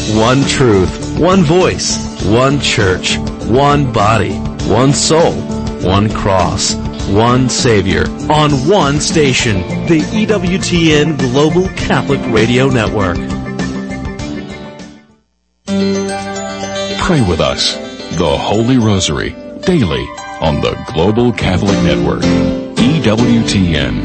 One truth, one voice, one church, one body, one soul, one cross, one Savior, on one station, the EWTN Global Catholic Radio Network. Pray with us, the Holy Rosary, daily on the Global Catholic Network, EWTN.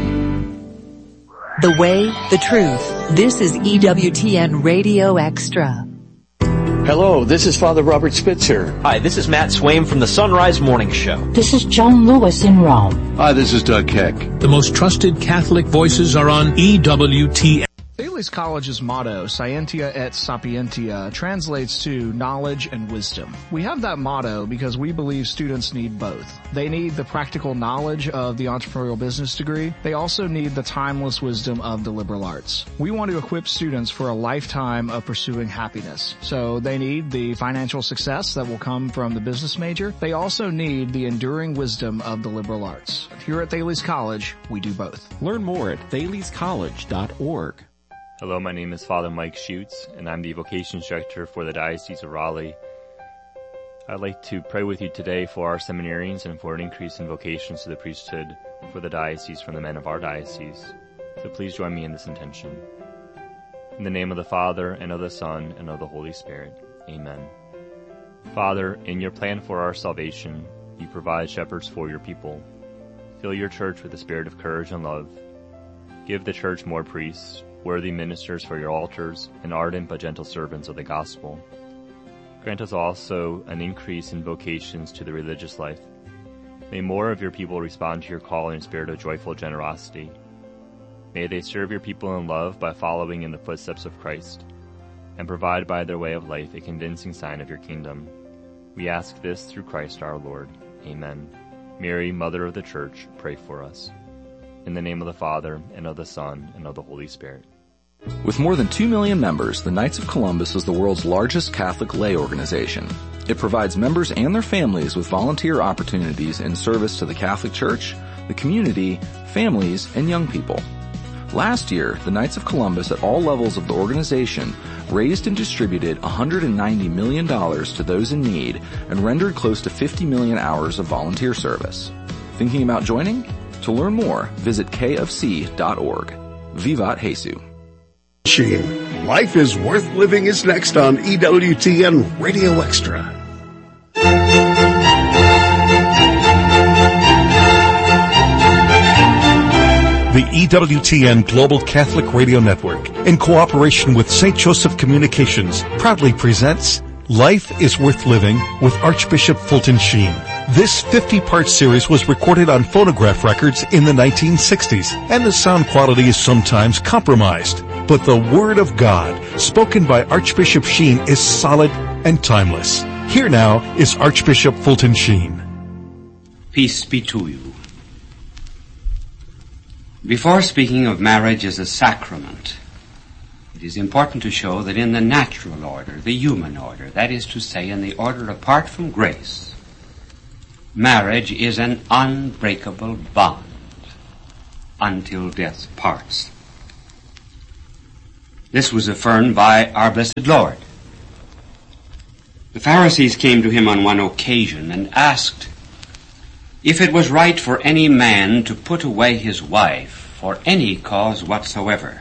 The way, the truth. This is EWTN Radio Extra. Hello, this is Father Robert Spitzer. Hi, this is Matt Swaim from the Sunrise Morning Show. This is John Lewis in Rome. Hi, this is Doug Keck. The most trusted Catholic voices are on EWTN. Thales College's motto, Scientia et Sapientia, translates to knowledge and wisdom. We have that motto because we believe students need both. They need the practical knowledge of the entrepreneurial business degree. They also need the timeless wisdom of the liberal arts. We want to equip students for a lifetime of pursuing happiness. So they need the financial success that will come from the business major. They also need the enduring wisdom of the liberal arts. Here at Thales College, we do both. Learn more at thalescollege.org. Hello, my name is Father Mike Schutz, and I'm the Vocations Director for the Diocese of Raleigh. I'd like to pray with you today for our seminarians and for an increase in vocations to the priesthood for the diocese from the men of our diocese. So please join me in this intention. In the name of the Father, and of the Son, and of the Holy Spirit. Amen. Father, in your plan for our salvation, you provide shepherds for your people. Fill your church with the spirit of courage and love. Give the church more priests, worthy ministers for your altars, and ardent but gentle servants of the gospel. Grant us also an increase in vocations to the religious life. May more of your people respond to your call in a spirit of joyful generosity. May they serve your people in love by following in the footsteps of Christ, and provide by their way of life a convincing sign of your kingdom. We ask this through Christ our Lord. Amen. Mary, Mother of the Church, pray for us. In the name of the Father, and of the Son, and of the Holy Spirit. With more than 2 million members, the Knights of Columbus is the world's largest Catholic lay organization. It provides members and their families with volunteer opportunities in service to the Catholic Church, the community, families, and young people. Last year, the Knights of Columbus at all levels of the organization raised and distributed $190 million to those in need and rendered close to 50 million hours of volunteer service. Thinking about joining? To learn more, visit kfc.org. Vivat Jesus. Life is Worth Living is next on EWTN Radio Extra. The EWTN Global Catholic Radio Network, in cooperation with St. Joseph Communications, proudly presents Life is Worth Living with Archbishop Fulton Sheen. This 50-part series was recorded on phonograph records in the 1960s, and the sound quality is sometimes compromised. But the Word of God, spoken by Archbishop Sheen, is solid and timeless. Here now is Archbishop Fulton Sheen. Peace be to you. Before speaking of marriage as a sacrament, it is important to show that in the natural order, the human order, that is to say, in the order apart from grace, marriage is an unbreakable bond until death parts. This was affirmed by our blessed Lord. The Pharisees came to him on one occasion and asked if it was right for any man to put away his wife for any cause whatsoever.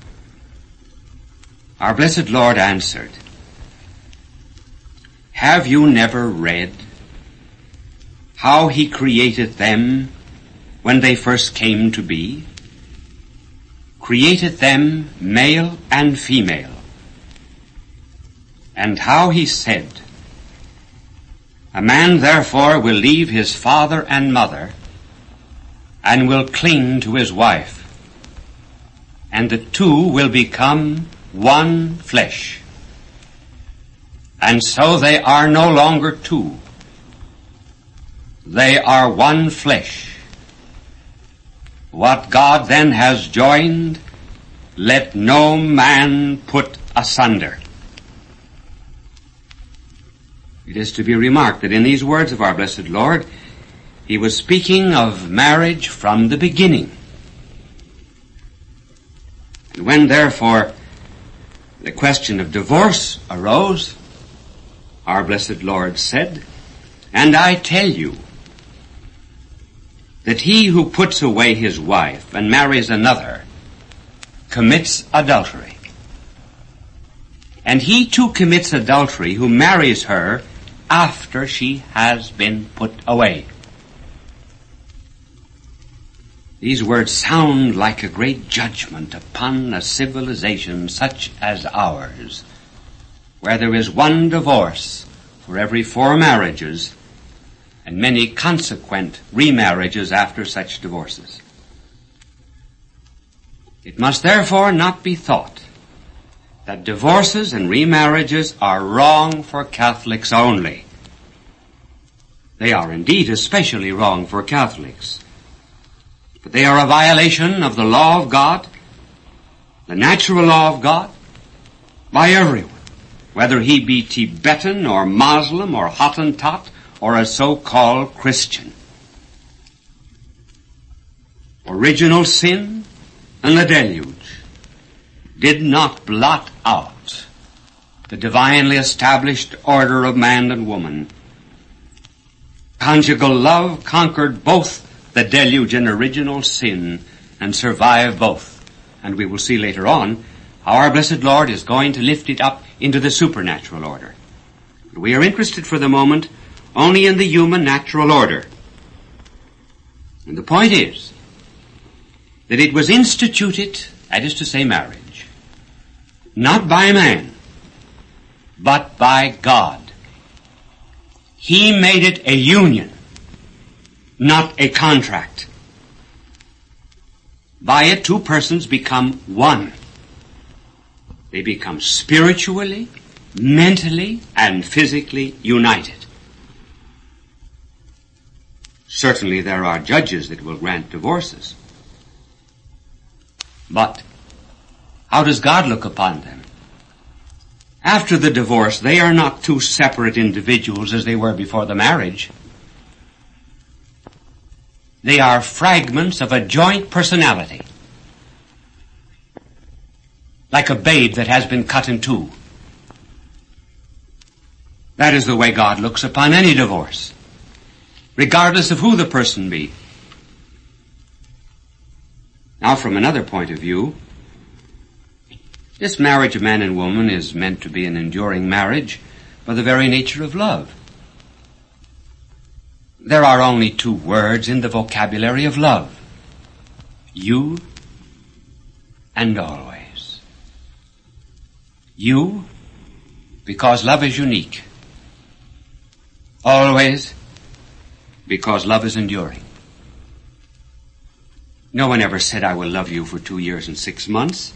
Our blessed Lord answered, have you never read how he created them when they first came to be? Created them male and female. And how he said, a man therefore will leave his father and mother and will cling to his wife, and the two will become one flesh. And so they are no longer two. They are one flesh. What God then has joined, let no man put asunder. It is to be remarked that in these words of our blessed Lord, he was speaking of marriage from the beginning. And when therefore the question of divorce arose, our blessed Lord said, "And I tell you that he who puts away his wife and marries another commits adultery. And he too commits adultery who marries her after she has been put away." These words sound like a great judgment upon a civilization such as ours, where there is one divorce for every 4 marriages and many consequent remarriages after such divorces. It must therefore not be thought that divorces and remarriages are wrong for Catholics only. They are indeed especially wrong for Catholics. But they are a violation of the law of God, the natural law of God, by everyone, whether he be Tibetan or Muslim or Hottentot or a so-called Christian. Original sin and the deluge did not blot out the divinely established order of man and woman. Conjugal love conquered both the deluge and original sin and survived both. And we will see later on how our blessed Lord is going to lift it up into the supernatural order. But we are interested for the moment only in the human natural order. And the point is that it was instituted, that is to say marriage, not by man, but by God. He made it a union, not a contract. By it, 2 persons become one. They become spiritually, mentally, and physically united. Certainly there are judges that will grant divorces. But how does God look upon them? After the divorce, they are not 2 separate individuals as they were before the marriage. They are fragments of a joint personality, like a babe that has been cut in 2. That is the way God looks upon any divorce, regardless of who the person be. Now, from another point of view, this marriage of man and woman is meant to be an enduring marriage by the very nature of love. There are only 2 words in the vocabulary of love: you and always. You, because love is unique. Always, because love is enduring. No one ever said, "I will love you for 2 years and 6 months."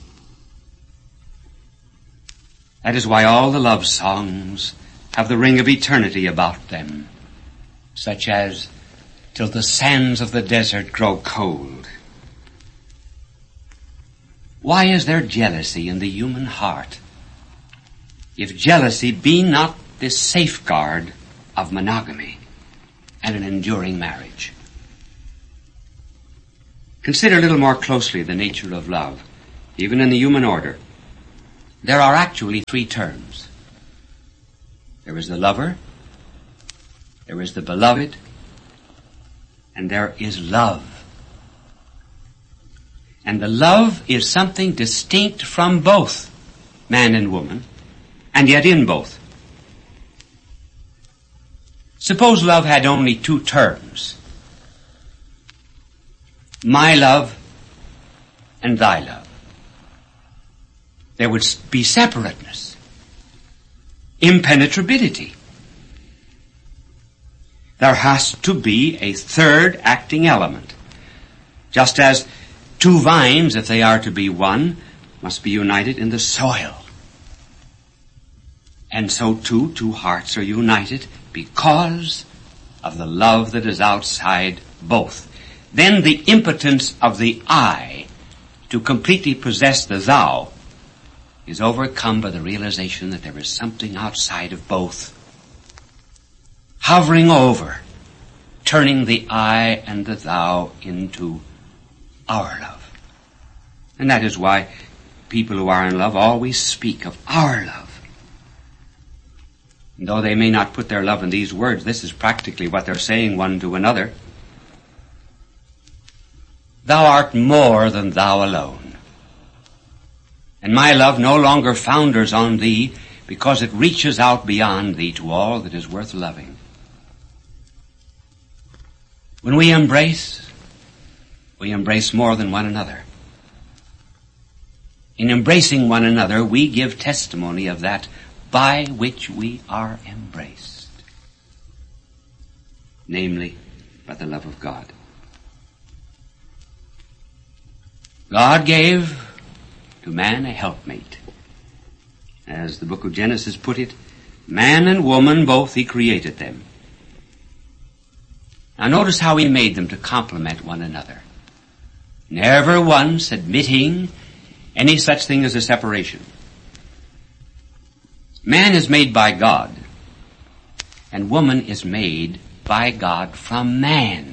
That is why all the love songs have the ring of eternity about them, such as, "Till the sands of the desert grow cold." Why is there jealousy in the human heart, if jealousy be not the safeguard of monogamy and an enduring marriage? Consider a little more closely the nature of love, even in the human order. There are actually 3 terms. There is the lover, there is the beloved, and there is love. And the love is something distinct from both man and woman, and yet in both. Suppose love had only 2 terms: my love and thy love. There would be separateness, impenetrability. There has to be a third acting element, just as 2 vines, if they are to be one, must be united in the soil. And so too, 2 hearts are united because of the love that is outside both. Then the impotence of the I to completely possess the thou is overcome by the realization that there is something outside of both, hovering over, turning the I and the thou into our love. And that is why people who are in love always speak of our love. And though they may not put their love in these words, this is practically what they're saying one to another. Thou art more than thou alone. And my love no longer founders on thee, because it reaches out beyond thee to all that is worth loving. When we embrace more than one another. In embracing one another, we give testimony of that by which we are embraced, namely, by the love of God. God gave to man a helpmate. As the book of Genesis put it, man and woman both he created them. Now notice how he made them to complement one another, never once admitting any such thing as a separation. Man is made by God, and woman is made by God from man.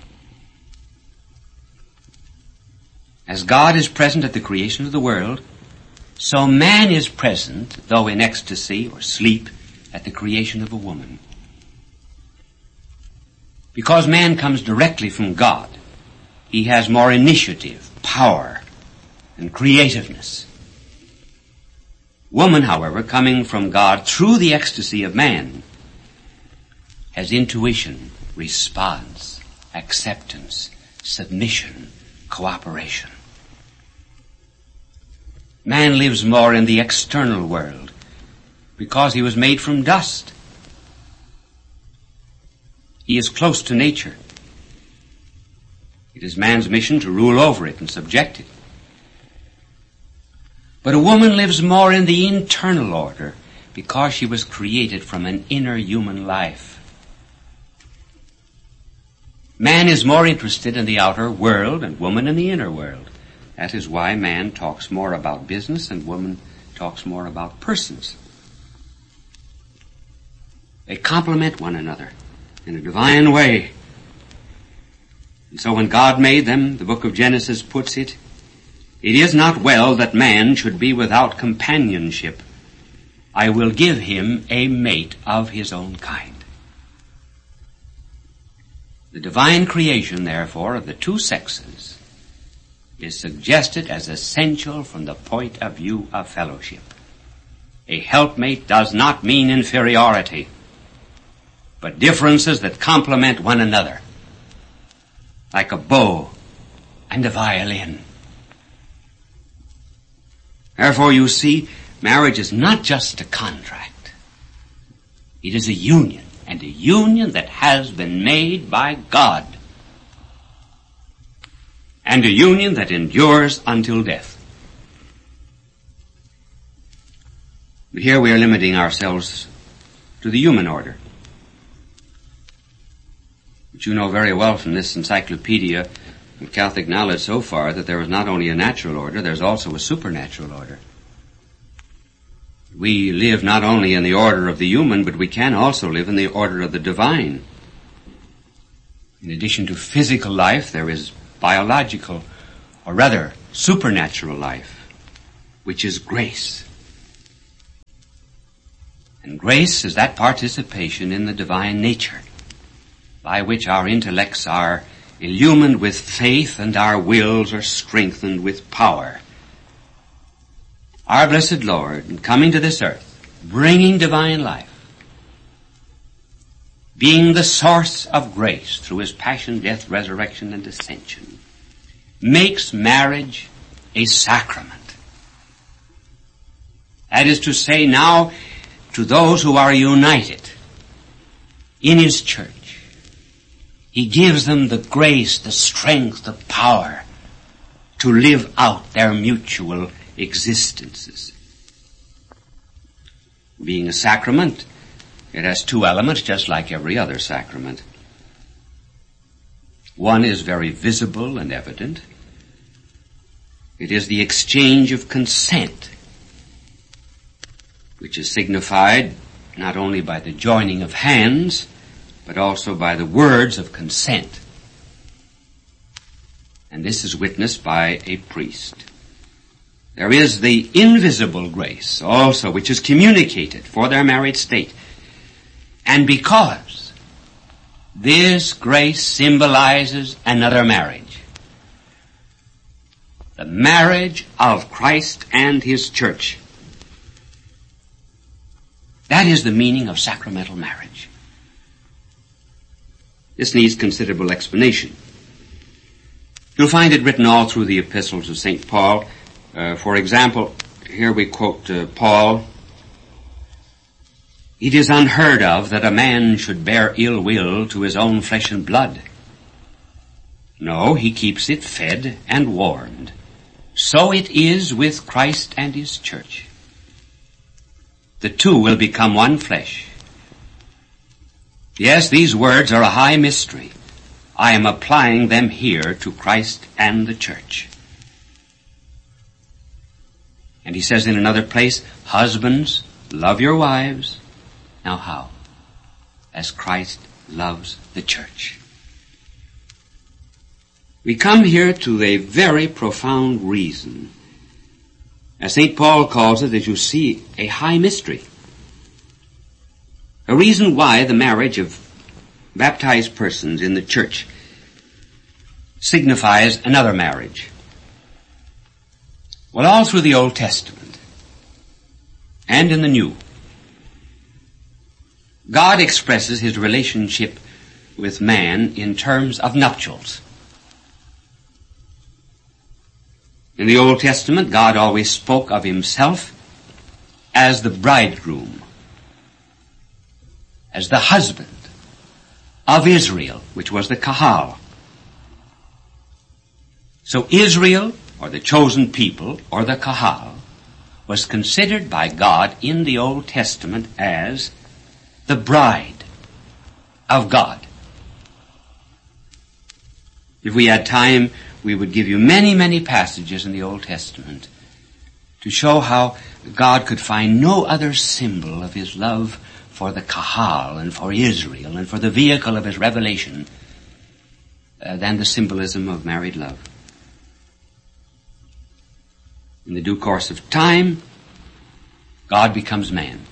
As God is present at the creation of the world, so man is present, though in ecstasy or sleep, at the creation of a woman. Because man comes directly from God, he has more initiative, power, and creativeness. Woman, however, coming from God through the ecstasy of man, has intuition, response, acceptance, submission, cooperation. Man lives more in the external world because he was made from dust. He is close to nature. It is man's mission to rule over it and subject it. But a woman lives more in the internal order because she was created from an inner human life. Man is more interested in the outer world and woman in the inner world. That is why man talks more about business and woman talks more about persons. They complement one another in a divine way. And so when God made them, the book of Genesis puts it, it is not well that man should be without companionship. I will give him a mate of his own kind. The divine creation, therefore, of the two sexes is suggested as essential from the point of view of fellowship. A helpmate does not mean inferiority, but differences that complement one another, like a bow and a violin. Therefore, you see, marriage is not just a contract. It is a union, and a union that has been made by God, and a union that endures until death. But here we are limiting ourselves to the human order. But you know very well from this encyclopedia of Catholic knowledge so far that there is not only a natural order, there's also a supernatural order. We live not only in the order of the human, but we can also live in the order of the divine. In addition to physical life, there is biological, or rather supernatural life, which is grace. And grace is that participation in the divine nature by which our intellects are illumined with faith and our wills are strengthened with power. Our blessed Lord, in coming to this earth, bringing divine life, being the source of grace through his passion, death, resurrection, and ascension, makes marriage a sacrament. That is to say, now, to those who are united in his church, he gives them the grace, the strength, the power to live out their mutual existences. Being a sacrament, it has two elements just like every other sacrament. One is very visible and evident. It is the exchange of consent, which is signified not only by the joining of hands, but also by the words of consent. And this is witnessed by a priest. there is the invisible grace also, which is communicated for their married state. And because this grace symbolizes another marriage, the marriage of Christ and His church, that is the meaning of sacramental marriage. This needs considerable explanation. You'll find it written all through the epistles of St. Paul. For example, here we quote Paul, "It is unheard of that a man should bear ill will to his own flesh and blood. No, he keeps it fed and warmed. So it is with Christ and His church. The two will become one flesh." Yes, these words are a high mystery. I am applying them here to Christ and the church. And he says in another place, "Husbands, love your wives." Now how? As Christ loves the church. We come here to a very profound reason. As St. Paul calls it, as you see, a high mystery. A reason why the marriage of baptized persons in the church signifies another marriage. Well, all through the Old Testament and in the New, God expresses His relationship with man in terms of nuptials. In the Old Testament, God always spoke of Himself as the bridegroom, as the husband of Israel, which was the Kahal. So Israel, or the chosen people, or the Kahal, was considered by God in the Old Testament as the bride of God. If we had time, we would give you many, many passages in the Old Testament to show how God could find no other symbol of His love for the Kahal and for Israel and for the vehicle of His revelation than the symbolism of married love. In the due course of time, God becomes man.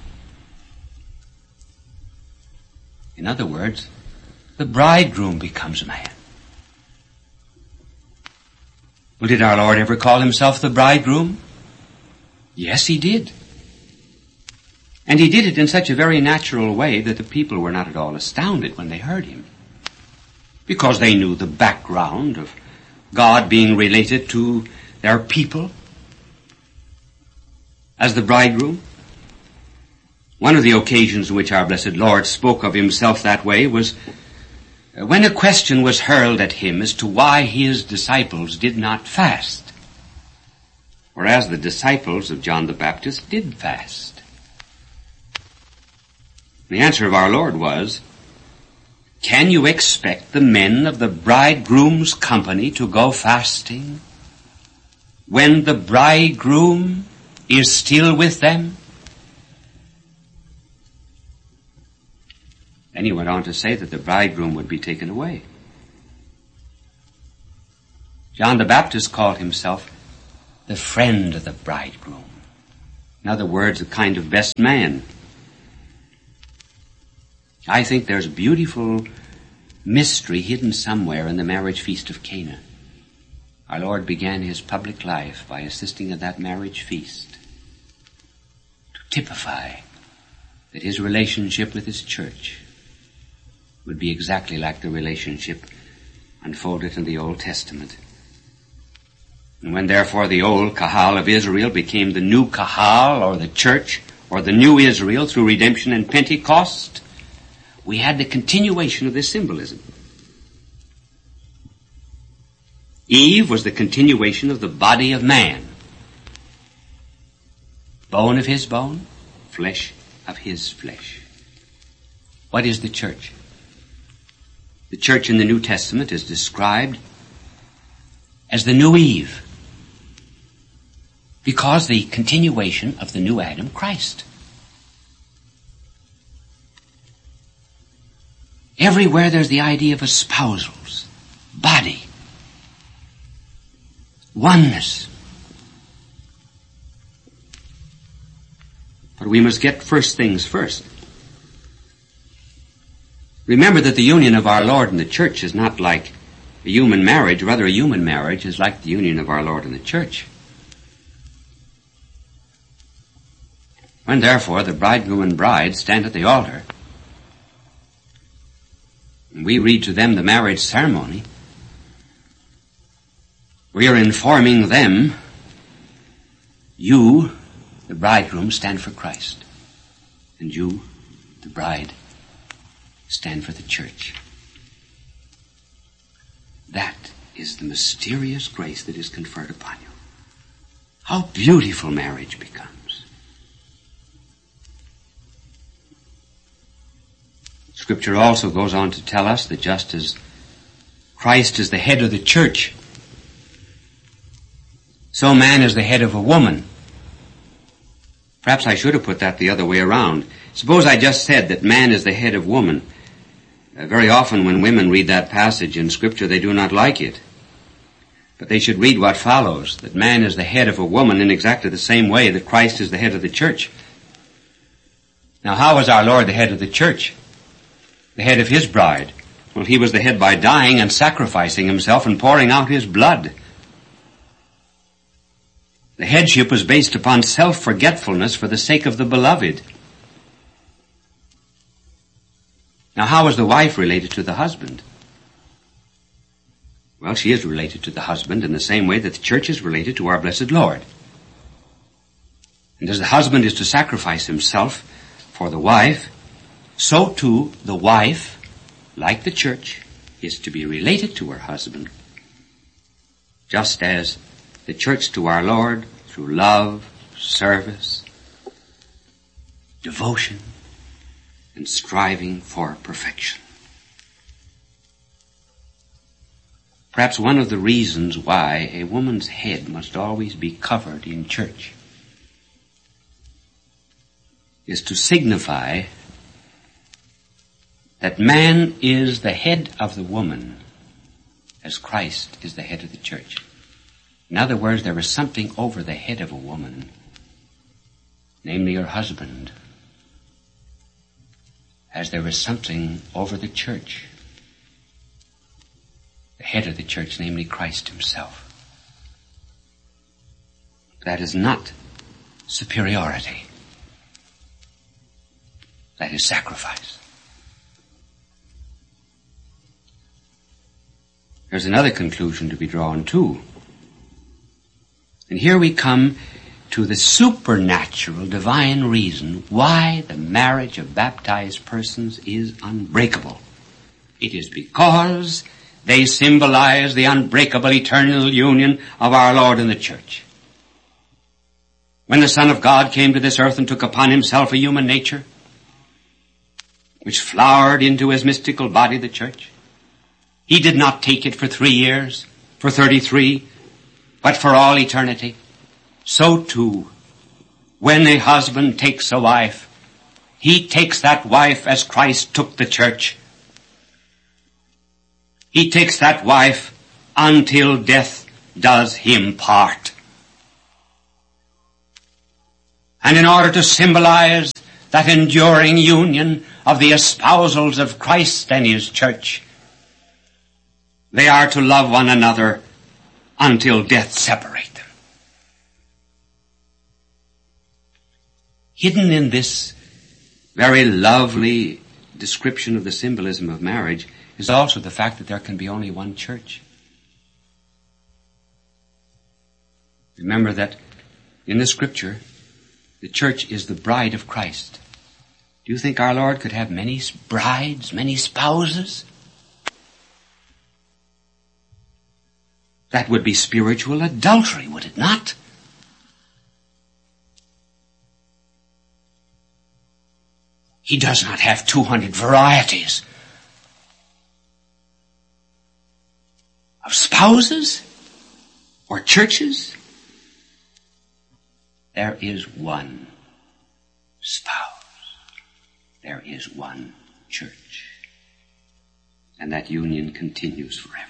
In other words, the bridegroom becomes man. Well, did our Lord ever call Himself the bridegroom? Yes, He did. And He did it in such a very natural way that the people were not at all astounded when they heard Him, because they knew the background of God being related to their people as the bridegroom. One of the occasions in which our blessed Lord spoke of Himself that way was when a question was hurled at Him as to why His disciples did not fast, whereas the disciples of John the Baptist did fast. The answer of our Lord was, "Can you expect the men of the bridegroom's company to go fasting when the bridegroom is still with them?" Then He went on to say that the bridegroom would be taken away. John the Baptist called himself the friend of the bridegroom. In other words, a kind of best man. I think there's a beautiful mystery hidden somewhere in the marriage feast of Cana. Our Lord began His public life by assisting at that marriage feast to typify that His relationship with His church would be exactly like the relationship unfolded in the Old Testament. And when therefore the old Kahal of Israel became the new Kahal, or the church, or the new Israel through redemption and Pentecost, we had the continuation of this symbolism. Eve was the continuation of the body of man. Bone of his bone, flesh of his flesh. What is the church? The church in the New Testament is described as the new Eve, because the continuation of the new Adam, Christ. Everywhere there's the idea of espousals, body, oneness. But we must get first things first. Remember that the union of our Lord and the church is not like a human marriage. Rather, a human marriage is like the union of our Lord and the church. When, therefore, the bridegroom and bride stand at the altar, and we read to them the marriage ceremony, we are informing them, you, the bridegroom, stand for Christ, and you, the bride, stand for the church. That is the mysterious grace that is conferred upon you. How beautiful marriage becomes. Scripture also goes on to tell us that just as Christ is the head of the church, so man is the head of a woman. Perhaps I should have put that the other way around. Suppose I just said that man is the head of woman. Very often when women read that passage in Scripture, they do not like it. But they should read what follows, that man is the head of a woman in exactly the same way that Christ is the head of the church. Now, how is our Lord the head of the church? The head of his bride? Well, he was the head by dying and sacrificing himself and pouring out his blood. The headship was based upon self-forgetfulness for the sake of the beloved. Now, how is the wife related to the husband? Well, she is related to the husband in the same way that the church is related to our blessed Lord. And as the husband is to sacrifice himself for the wife, so too the wife, like the church, is to be related to her husband, just as the church to our Lord through love, service, devotion, and striving for perfection. Perhaps one of the reasons why a woman's head must always be covered in church is to signify that man is the head of the woman as Christ is the head of the church. In other words, there is something over the head of a woman, namely her husband, as there is something over the church, the head of the church, namely Christ himself. That is not superiority. That is sacrifice. There's another conclusion to be drawn too. And here we come to the supernatural divine reason why the marriage of baptized persons is unbreakable. It is because they symbolize the unbreakable eternal union of our Lord and the church. When the Son of God came to this earth and took upon himself a human nature, which flowered into his mystical body, the church, he did not take it for 3 years, for 33, but for all eternity. So too, when a husband takes a wife, he takes that wife as Christ took the church. He takes that wife until death does him part. And in order to symbolize that enduring union of the espousals of Christ and his church, they are to love one another until death separate them. Hidden in this very lovely description of the symbolism of marriage is also the fact that there can be only one church. Remember that in the Scripture, the church is the bride of Christ. Do you think our Lord could have many brides, many spouses? That would be spiritual adultery, would it not? He does not have 200 varieties of spouses or churches. There is one spouse. There is one church. And that union continues forever.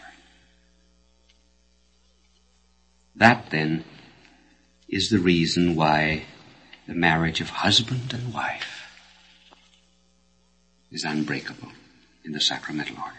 That, then, is the reason why the marriage of husband and wife is unbreakable in the sacramental order.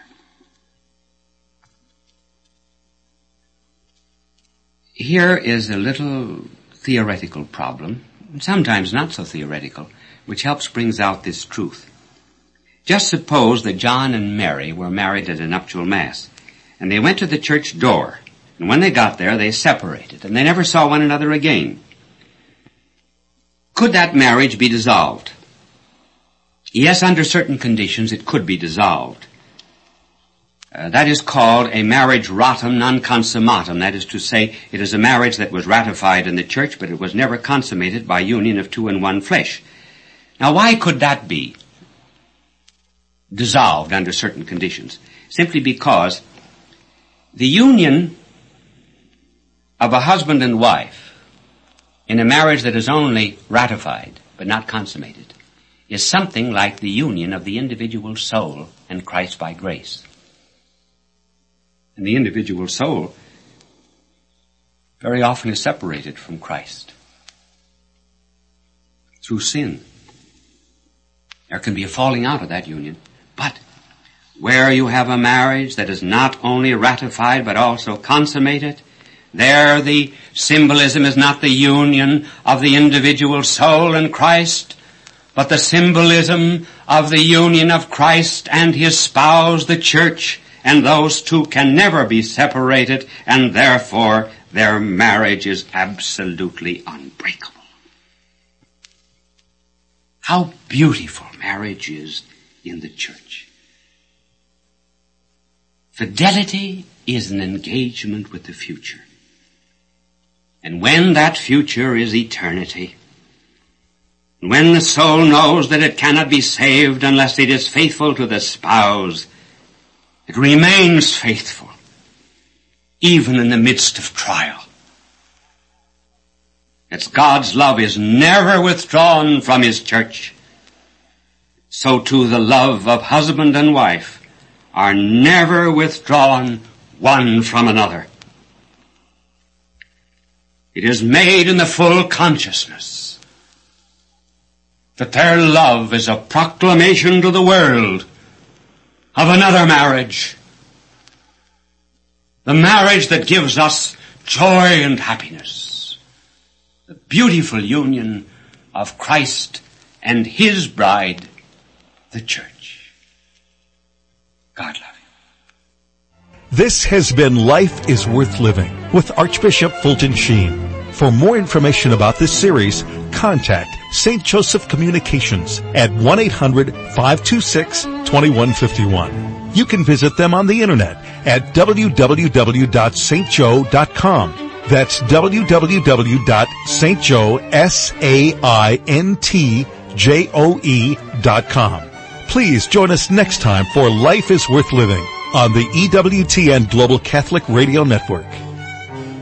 Here is a little theoretical problem, sometimes not so theoretical, which helps brings out this truth. Just suppose that John and Mary were married at a nuptial mass, and they went to the church door, and when they got there, they separated, and they never saw one another again. Could that marriage be dissolved? Yes, under certain conditions it could be dissolved. That is called a marriage ratum non consummatum. That is to say, it is a marriage that was ratified in the church, but it was never consummated by union of two in one flesh. Now, why could that be dissolved under certain conditions? Simply because the union of a husband and wife in a marriage that is only ratified but not consummated is something like the union of the individual soul and Christ by grace. And the individual soul very often is separated from Christ through sin. There can be a falling out of that union. But where you have a marriage that is not only ratified but also consummated, there the symbolism is not the union of the individual soul and Christ, but the symbolism of the union of Christ and his spouse, the church, and those two can never be separated, and therefore their marriage is absolutely unbreakable. How beautiful marriage is in the church. Fidelity is an engagement with the future. And when that future is eternity, and when the soul knows that it cannot be saved unless it is faithful to the spouse, it remains faithful, even in the midst of trial. As God's love is never withdrawn from his church, so too the love of husband and wife are never withdrawn one from another. It is made in the full consciousness that their love is a proclamation to the world of another marriage. The marriage that gives us joy and happiness. The beautiful union of Christ and his bride, the church. God love you. This has been Life is Worth Living with Archbishop Fulton Sheen. For more information about this series, contact St. Joseph Communications at 1-800-526-2151. You can visit them on the internet at www.stjoe.com. That's www.stjoe.com. Please join us next time for Life is Worth Living on the EWTN Global Catholic Radio Network.